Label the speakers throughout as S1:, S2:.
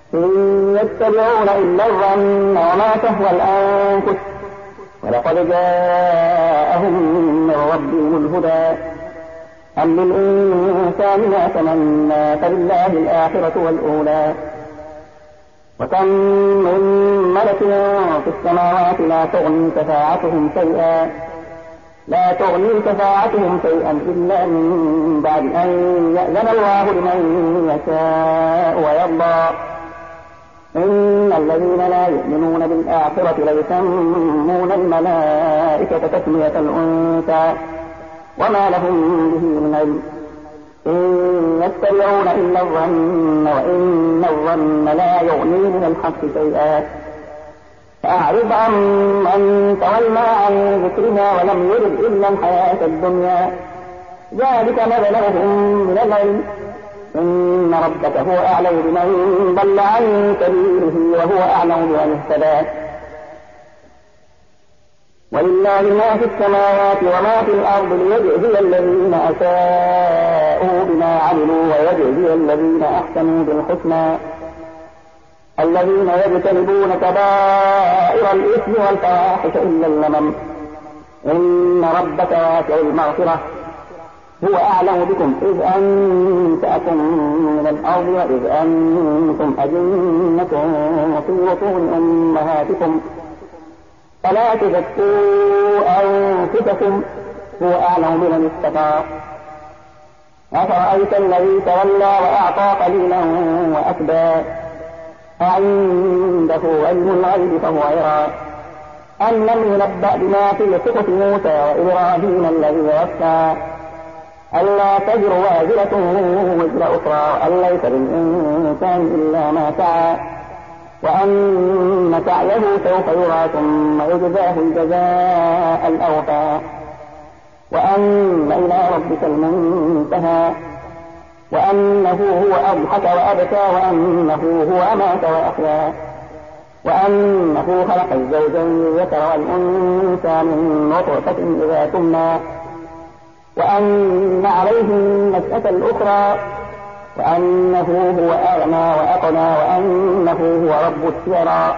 S1: إن يتبعون إلا الظن وما تهوى الأنفس ولقد جاءهم من ربهم الهدى أم للإنسان ما تمنى فلله الآخرة والأولى وكم من ملك في السماوات لا تغني شفاعتهم شيئا إلا من بعد أن يأذن الله لمن يشاء ويرضى إن الذين لا يؤمنون بالآخرة ليسمون الملائكة تسمية الأنثى وما لهم به من علم إن يتبعون إلا الظن وإن الظن لا يغني من الحق شيئا فأعرض عن من تولى عن ذكرنا ولم يرد إلا الحياة الدنيا ذلك مبلغهم من العلم إن ربك هو أعلم بمن ضل عن سبيله وهو أعلم بمن اهتدى ولله ما في السماوات وما في الأرض ليجزي الذين أساءوا بما عملوا ويجزي الذين أحسنوا بالحسنى الذين يجتنبون كبائر الإثم والفواحش إلا اللمم إن ربك واسع المغفرة هو أعلم بكم إذ أنشأكم من الأرض وإذ أنتم أجنة في بطون أمهاتكم فلا تزكوا أنفسكم هو أعلم بمن اتقى أفرأيت الذي تولى وأعطى قليلا وأكدى أعنده علم الغيب فهو يرى أم لم ينبأ بما في صحف موسى وإبراهيم الذي وفى ألا تزر وازرة وزر أخرى وأن ليس للإنسان إلا ما سعى وأن سعيه سوف يرى ثم يجزاه الجزاء الأوفى وأن إلى ربك المنتهى وأنه هو أضحك وأبكى وأنه هو أمات وأحيا وأنه خلق الزوجين الذكر والأنثى من نطفة إذا تمنى وأن عليه النشأة الأخرى وأنه هو أغنى وأقنى وأنه هو رب الشعرى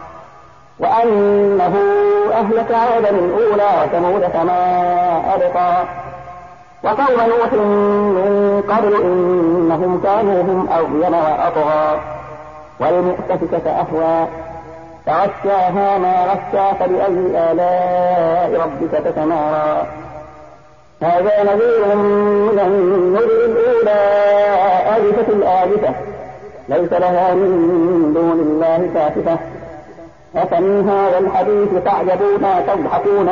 S1: وأنه أهلك عادا الأولى وثمود فما أبقى وقوم نوح من قبل إنهم كانوا هم أظلم وأطغى والمؤتفكة أهوى فغشاها ما غشى فبأي آلاء ربك تتمارى هذا نذير من النذر الأولى آلفة الآلفة ليس لها من دون الله كاشفة أفمن هذا الحديث تعجبون تضحكون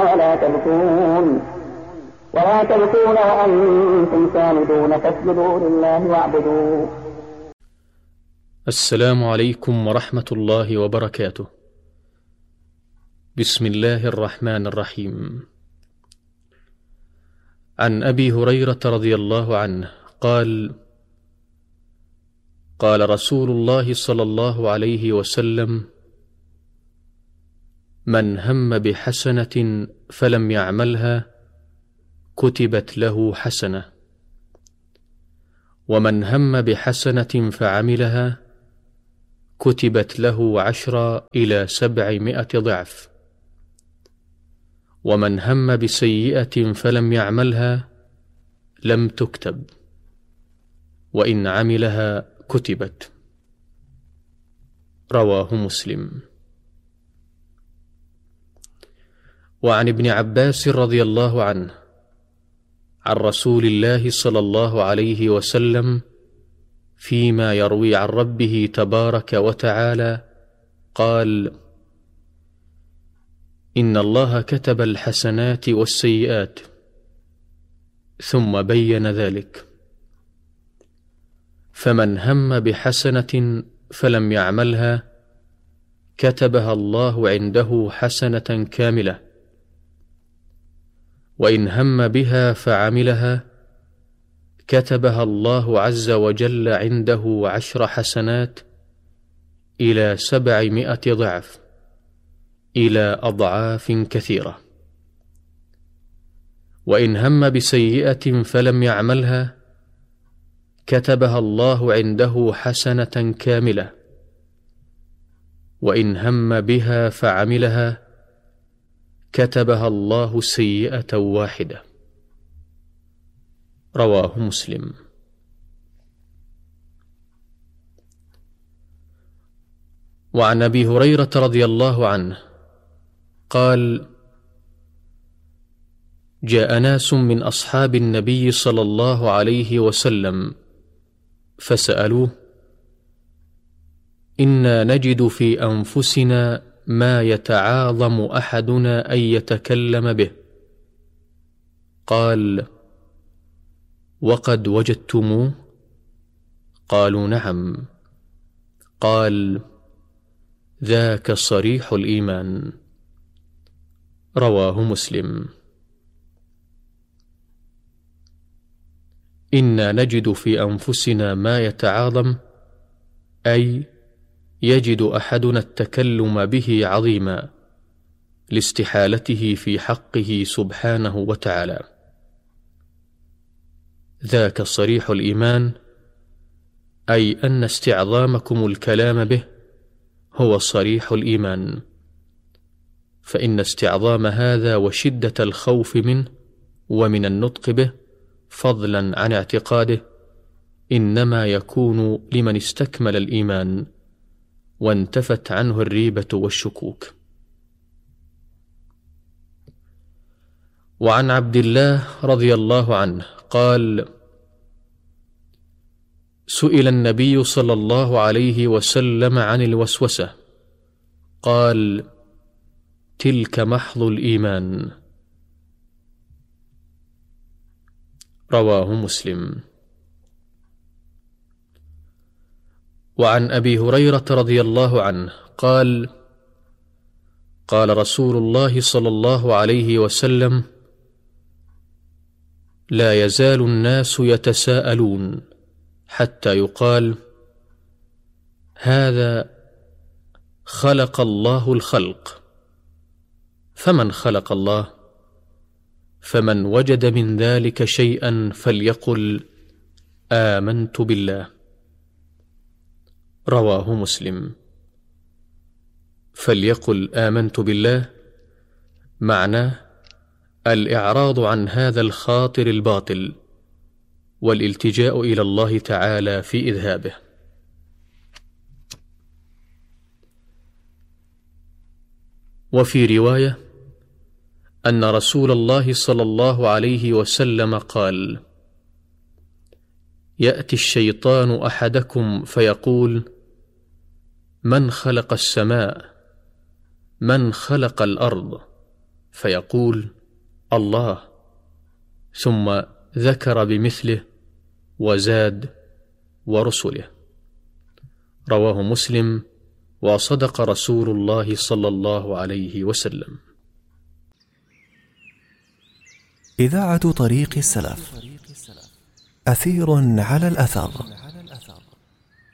S1: ولا تبكون وأنتم سامدون فاسجدوا لله واعبدوا.
S2: السلام عليكم ورحمة الله وبركاته. بسم الله الرحمن الرحيم. عن أبي هريرة رضي الله عنه قال: قال رسول الله صلى الله عليه وسلم: من هم بحسنة فلم يعملها كتبت له حسنة، ومن هم بحسنة فعملها كتبت له 10 إلى 700 ضعف، ومن هم بسيئة فلم يعملها لم تكتب، وإن عملها كتبت. رواه مسلم. وعن ابن عباس رضي الله عنه عن رسول الله صلى الله عليه وسلم فيما يروي عن ربه تبارك وتعالى قال: إن الله كتب الحسنات والسيئات، ثم بين ذلك، فمن هم بحسنة فلم يعملها كتبها الله عنده حسنة كاملة، وإن هم بها فعملها كتبها الله عز وجل عنده 10 حسنات إلى 700 ضعف، إلى أضعاف كثيرة. وإن هم بسيئة فلم يعملها كتبها الله عنده حسنة كاملة، وإن هم بها فعملها كتبها الله سيئة واحدة. رواه مسلم. وعن أبي هريرة رضي الله عنه قال: جاء ناس من أصحاب النبي صلى الله عليه وسلم فسألوه: إنا نجد في أنفسنا ما يتعاظم أحدنا أن يتكلم به. قال: وقد وجدتموه؟ قالوا: نعم. قال: ذاك صريح الإيمان. رواه مسلم. إنا نجد في أنفسنا ما يتعاظم، أي يجد أحدنا التكلم به عظيما لاستحالته في حقه سبحانه وتعالى. ذاك صريح الإيمان، أي أن استعظامكم الكلام به هو صريح الإيمان، فإن استعظام هذا وشدة الخوف منه ومن النطق به فضلا عن اعتقاده إنما يكون لمن استكمل الإيمان وانتفت عنه الريبة والشكوك. وعن عبد الله رضي الله عنه قال: سئل النبي صلى الله عليه وسلم عن الوسوسة، قال: تلك محض الإيمان. رواه مسلم. وعن أبي هريرة رضي الله عنه قال: قال رسول الله صلى الله عليه وسلم: لا يزال الناس يتساءلون حتى يقال: هذا خلق الله الخلق. فمن خلق الله؟ فمن وجد من ذلك شيئا فليقل: آمنت بالله. رواه مسلم. فليقل آمنت بالله معناه الإعراض عن هذا الخاطر الباطل والالتجاء إلى الله تعالى في إذهابه. وفي رواية أن رسول الله صلى الله عليه وسلم قال: يأتي الشيطان أحدكم فيقول: من خلق السماء؟ من خلق الأرض؟ فيقول: الله، ثم ذكر بمثله وزاد: ورسله. رواه مسلم. وصدق رسول الله صلى الله عليه وسلم.
S3: إذاعة طريق السلف، أثير على الأثر.